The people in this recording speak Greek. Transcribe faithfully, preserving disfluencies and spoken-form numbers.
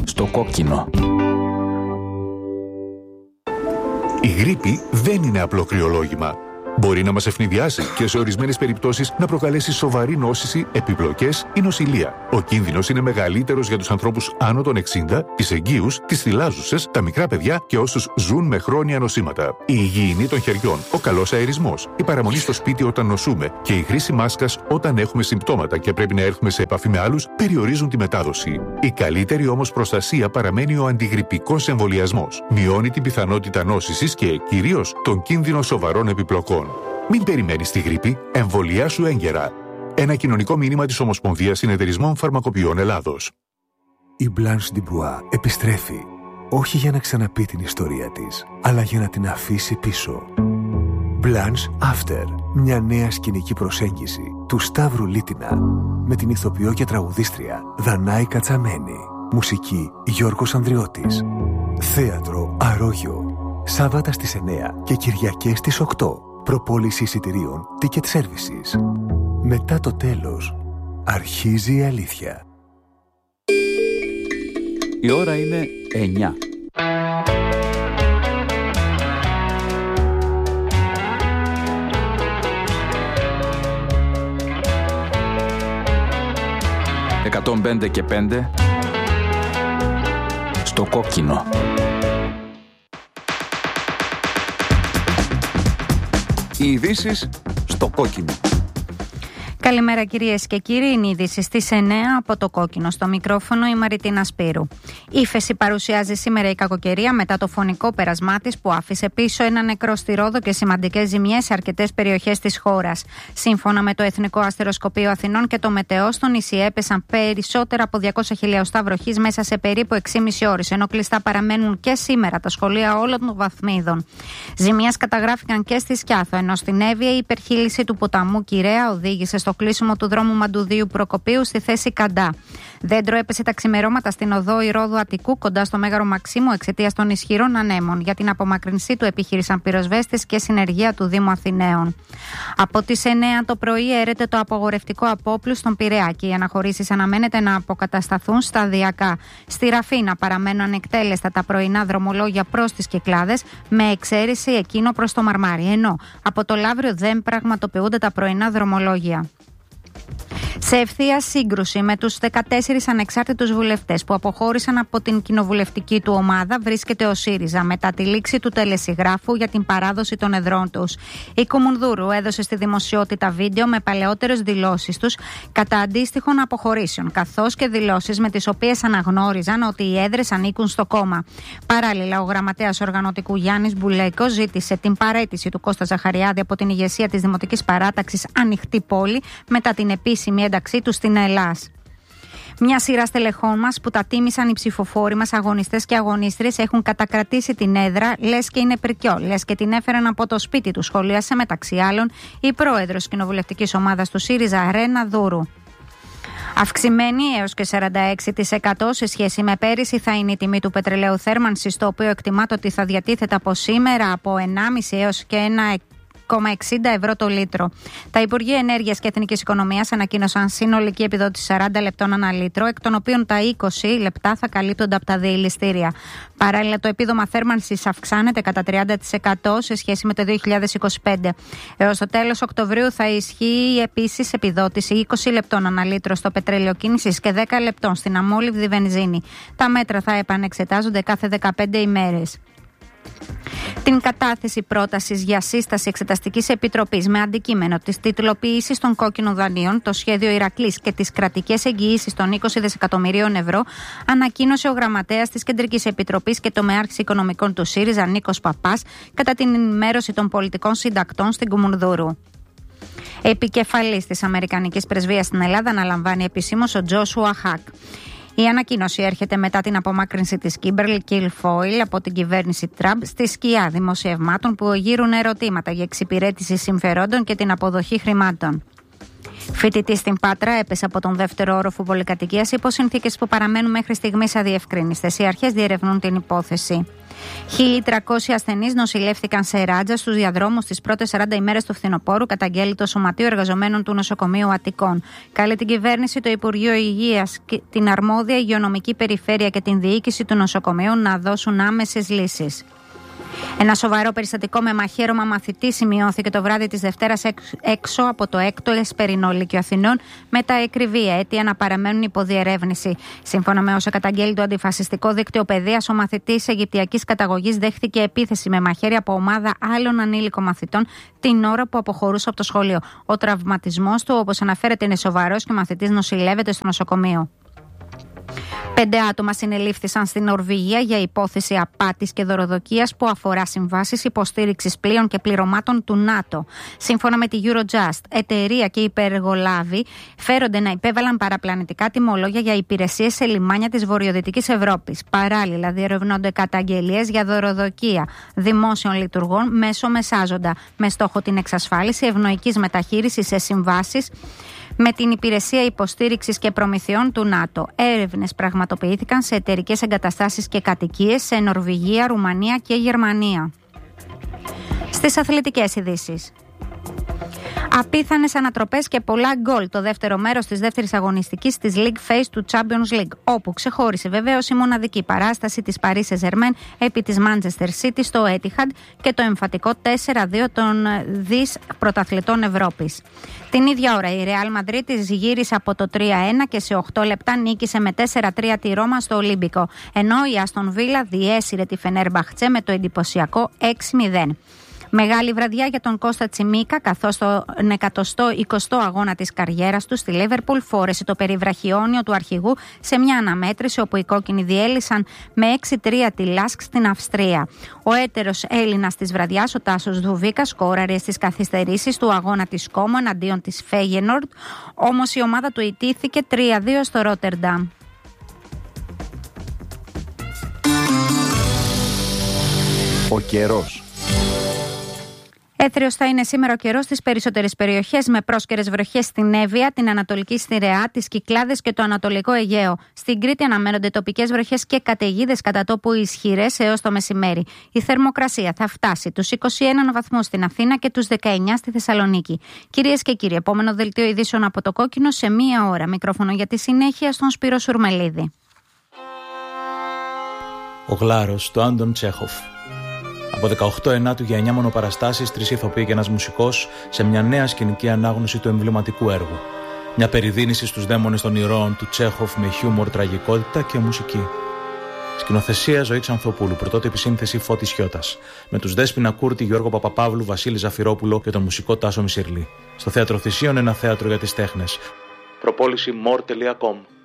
στο κόκκινο. Η γρίπη δεν είναι απλό κρυολόγημα. Μπορεί να μας ευνηδιάσει και σε ορισμένες περιπτώσεις να προκαλέσει σοβαρή νόσηση, επιπλοκές ή νοσηλεία. Ο κίνδυνος είναι μεγαλύτερος για τους ανθρώπους άνω των εξήντα, τις εγγύους, τις θυλάζουσες, τα μικρά παιδιά και όσους ζουν με χρόνια νοσήματα. Η υγιεινή των χεριών, ο καλός αερισμός, η παραμονή στο σπίτι όταν νοσούμε και η χρήση μάσκας όταν έχουμε συμπτώματα και πρέπει να έρθουμε σε επαφή με άλλους περιορίζουν τη μετάδοση. Η καλύτερη όμως προστασία παραμένει ο αντιγρυπικός εμβολιασμός. Μειώνει την πιθανότητα νόσησης και κυρίως τον κίνδυνο σοβαρών επιπλοκών. Μην περιμένεις τη γρίπη, εμβολιάσου έγκαιρα. Ένα κοινωνικό μήνυμα της Ομοσπονδίας Συνεταιρισμών Φαρμακοποιών Ελλάδος. Η Blanche Dubois επιστρέφει, όχι για να ξαναπεί την ιστορία της, αλλά για να την αφήσει πίσω. Blanche After, μια νέα σκηνική προσέγγιση του Σταύρου Λίτινα, με την ηθοποιό και τραγουδίστρια Δανάη Κατσαμένη. Μουσική Γιώργος Ανδριώτης. Θέατρο Αρόγιο. Σάββατα στις εννιά και Κυριακές στις οκτώ. Προπόληση εισιτηρίων Ticket Services. Μετά το τέλος, αρχίζει η αλήθεια. Η ώρα είναι εννιά. εκατόν πέντε και πέντε στο κόκκινο. Οι ειδήσεις στο κόκκινο. Καλημέρα κυρίες και κύριοι, είναι η είδηση στις εννιά από το κόκκινο. Στο μικρόφωνο η Μαριτίνα Σπύρου. Ύφεση παρουσιάζει σήμερα η κακοκαιρία μετά το φωνικό πέρασμά της που άφησε πίσω ένα νεκρό στη Ρόδο και σημαντικές ζημιές σε αρκετές περιοχές της χώρας. Σύμφωνα με το Εθνικό Αστεροσκοπείο Αθηνών και το Μετεό, στο νησί έπεσαν περισσότερα από διακόσια χιλιοστά βροχής μέσα σε περίπου έξι και μισή ώρες, ενώ κλειστά παραμένουν και σήμερα τα σχολεία όλων των βαθμίδων. Ζημιές καταγράφηκαν και στη Σκιάθο, ενώ στην Εύβοια η υπερχείληση του ποταμού Κυραία οδήγησε στο κλείσιμο του δρόμου Μαντουδίου Προκοπίου στη θέση Καντά. Δέντρο έπεσε τα ξημερώματα στην οδό Ηρώδου Αττικού κοντά στο Μέγαρο Μαξίμου εξαιτίας των ισχυρών ανέμων. Για την απομακρυνσή του επιχείρησαν πυροσβέστες και συνεργεία του Δήμου Αθηναίων. Από τις εννιά το πρωί έρεται το απογορευτικό απόπλου στον Πειραιά και οι αναχωρήσεις αναμένεται να αποκατασταθούν σταδιακά. Στη Ραφίνα παραμένουν ανεκτέλεστα τα πρωινά δρομολόγια προς τις Κυκλάδες, με εξαίρεση εκείνο προς το Μαρμάρι, ενώ από το Λαύριο δεν πραγματοποιούνται τα πρωινά δρομολόγια. Σε ευθεία σύγκρουση με τους δεκατέσσερις ανεξάρτητους βουλευτές που αποχώρησαν από την κοινοβουλευτική του ομάδα βρίσκεται ο ΣΥΡΙΖΑ μετά τη λήξη του τελεσυγράφου για την παράδοση των εδρών τους. Η Κουμουνδούρου έδωσε στη δημοσιότητα βίντεο με παλαιότερες δηλώσεις τους κατά αντίστοιχων αποχωρήσεων, καθώς και δηλώσεις με τις οποίες αναγνώριζαν ότι οι έδρες ανήκουν στο κόμμα. Παράλληλα, ο γραμματέας οργανωτικού Γιάννης Μπουλέικος ζήτησε την παραίτηση του Κώστα Ζαχαριάδη από την ηγεσία της Δημοτικής Παράταξης Ανοιχτή Πόλη μετά την επίσημη ένταξή του στην Ελλάς. Μια σειρά στελεχών μας που τα τίμησαν οι ψηφοφόροι μας, αγωνιστές και αγωνίστριες, έχουν κατακρατήσει την έδρα, λες και είναι πρικιό, λες και την έφεραν από το σπίτι του, σχολίασε μεταξύ άλλων η πρόεδρος κοινοβουλευτικής ομάδας του ΣΥΡΙΖΑ, Ρένα Δούρου. Αυξημένη έως και σαράντα έξι τοις εκατό σε σχέση με πέρυσι θα είναι η τιμή του πετρελαίου θέρμανσης, το οποίο εκτιμάται ότι θα διατίθεται από σήμερα από ενάμιση έως και ένα εξήντα ευρώ το λίτρο. Τα Υπουργεία Ενέργειας και Εθνικής Οικονομίας ανακοίνωσαν συνολική επιδότηση σαράντα λεπτών ανά λίτρο, εκ των οποίων τα είκοσι λεπτά θα καλύπτονται από τα διελιστήρια. Παράλληλα, το επίδομα θέρμανσης αυξάνεται κατά τριάντα τοις εκατό σε σχέση με το δύο χιλιάδες είκοσι πέντε. Έως το τέλος Οκτωβρίου θα ισχύει επίσης επιδότηση είκοσι λεπτών ανά λίτρο στο πετρέλαιο κίνησης και δέκα λεπτών στην αμόλυβδη βενζίνη. Τα μέτρα θα επανεξετάζονται κάθε δεκαπέντε ημέρες. Την κατάθεση πρότασης για σύσταση Εξεταστικής Επιτροπής με αντικείμενο της τιτλοποίησης των κόκκινων δανείων, το σχέδιο Ηρακλής και τις κρατικές εγγυήσεις των είκοσι δισεκατομμυρίων ευρώ, ανακοίνωσε ο γραμματέας της Κεντρικής Επιτροπής και τομεάρχης οικονομικών του ΣΥΡΙΖΑ, Νίκος Παπάς, κατά την ενημέρωση των πολιτικών συντακτών στην Κουμουνδούρου. Επικεφαλής της Αμερικανικής Πρεσβείας στην Ελλάδα αναλαμβάνει επισήμως ο Τζόσουα Χακ. Η ανακοίνωση έρχεται μετά την απομάκρυνση της Κίμπερλ Κιλφόιλ από την κυβέρνηση Τραμπ στη σκιά δημοσιευμάτων που γύρουν ερωτήματα για εξυπηρέτηση συμφερόντων και την αποδοχή χρημάτων. Φοιτητής στην Πάτρα έπεσε από τον δεύτερο όροφο πολυκατοικίας υπό συνθήκες που παραμένουν μέχρι στιγμής αδιευκρίνιστες. Οι αρχές διερευνούν την υπόθεση. χίλια τριακόσιοι ασθενείς νοσηλεύτηκαν σε Ράτζα στους διαδρόμους τις πρώτες σαράντα ημέρες του φθινοπόρου, καταγγέλει το Σωματείο Εργαζομένων του Νοσοκομείου Αττικών. Καλεί την κυβέρνηση, το Υπουργείο Υγείας, την αρμόδια υγειονομική περιφέρεια και την διοίκηση του νοσοκομείου να δώσουν άμεσες λύσεις. Ένα σοβαρό περιστατικό με μαχαίρωμα μαθητή σημειώθηκε το βράδυ της Δευτέρας έξω από το έκτο Εσπερινό Λύκειο Αθηνών, με τα εκκριβή αίτια να παραμένουν υποδιερεύνηση. Σύμφωνα με όσα καταγγέλει το αντιφασιστικό δίκτυο παιδείας, ο μαθητής Αιγυπτιακής καταγωγής δέχθηκε επίθεση με μαχαίρι από ομάδα άλλων ανήλικων μαθητών την ώρα που αποχωρούσε από το σχολείο. Ο τραυματισμός του, όπως αναφέρεται, είναι σοβαρός και ο μαθητής νοσηλεύεται στο νοσοκομείο. Πέντε άτομα συνελήφθησαν στην Νορβηγία για υπόθεση απάτης και δωροδοκίας που αφορά συμβάσεις υποστήριξης πλοίων και πληρωμάτων του ΝΑΤΟ. Σύμφωνα με τη Eurojust, εταιρεία και υπεργολάβοι φέρονται να υπέβαλαν παραπλανητικά τιμολόγια για υπηρεσίες σε λιμάνια της Βορειοδυτικής Ευρώπης. Παράλληλα, διερευνώνται καταγγελίες για δωροδοκία δημόσιων λειτουργών μέσω μεσάζοντα, με στόχο την εξασφάλιση ευνοϊκής μεταχείρισης σε συμβάσεις με την Υπηρεσία Υποστήριξης και Προμηθειών του ΝΑΤΟ. Έρευνες πραγματοποιήθηκαν σε εταιρικές εγκαταστάσεις και κατοικίες σε Νορβηγία, Ρουμανία και Γερμανία. Στις αθλητικές ειδήσεις. Απίθανες ανατροπές και πολλά γκολ το δεύτερο μέρος της δεύτερης αγωνιστικής της League Phase του Champions League, όπου ξεχώρισε βεβαίως η μοναδική παράσταση της Paris Saint-Germain επί της Manchester City στο Etihad και το εμφατικό τέσσερα δύο των δις πρωταθλητών Ευρώπης. Την ίδια ώρα η Real Madrid γύρισε από το τρία ένα και σε οκτώ λεπτά νίκησε με τέσσερα τρία τη Ρώμα στο Ολύμπικο, ενώ η Aston Villa διέσυρε τη Fenerbahçe με το εντυπωσιακό έξι μηδέν. Μεγάλη βραδιά για τον Κώστα Τσιμίκα, καθώς στον εκατοστό εικοστό αγώνα της καριέρας του στη Λίβερπουλ φόρεσε το περιβραχιόνιο του αρχηγού σε μια αναμέτρηση όπου οι κόκκινοι διέλυσαν με έξι τρία τη Λάσκ στην Αυστρία. Ο έτερος Έλληνας της βραδιάς, ο Τάσος Δουβίκα, σκόραρε στις καθυστερήσεις του αγώνα της Κόμο εναντίον της Φέγενορντ, όμως η ομάδα του ιτήθηκε τρία δύο στο Ρότερνταμ. Ο καιρός. Έθριος θα είναι σήμερα ο καιρός στις περισσότερες περιοχές, με πρόσκαιρες βροχές στην Εύβοια, την Ανατολική Στιρεά, τις Κυκλάδες και το Ανατολικό Αιγαίο. Στην Κρήτη αναμένονται τοπικές βροχές και καταιγίδες κατά τόπου ισχυρές έως το μεσημέρι. Η θερμοκρασία θα φτάσει τους είκοσι ένα βαθμούς στην Αθήνα και τους δεκαεννιά στη Θεσσαλονίκη. Κυρίες και κύριοι, επόμενο δελτίο ειδήσεων από το Κόκκινο σε μία ώρα. Μικρόφωνο για τη συνέχεια στον Σπύρο Σουρμελίδη. Ο Γλάρος του Άντων Τσέχοφ. Από δεκαοκτώ ενάτου για εννιά μονοπαραστάσεις, τρεις ηθοποιοί και ένας μουσικός σε μια νέα σκηνική ανάγνωση του εμβληματικού έργου. Μια περιδίνηση στους δαίμονες των ηρώων του Τσέχοφ με χιούμορ, τραγικότητα και μουσική. Σκηνοθεσία Ζωή Ξανθοπούλου, πρωτότυπη σύνθεση Φώτης Χιώτας. Με τους Δέσποινα Κούρτη, Γιώργο Παπαπαύλου, Βασίλη Ζαφυρόπουλο και τον μουσικό Τάσο Μισιρλή. Στο Θέατρο Θησίων, ένα θέατρο για τις τέχνες. Προπόληση more τελεία com.